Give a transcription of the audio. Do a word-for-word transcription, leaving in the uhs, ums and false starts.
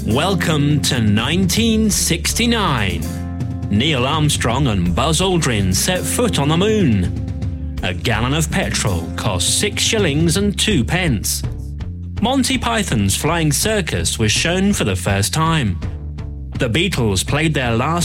Welcome to nineteen sixty-nine. Neil Armstrong and Buzz Aldrin set foot on the moon. A gallon of petrol cost six shillings and two pence. Monty Python's Flying Circus was shown for the first time. The Beatles played their last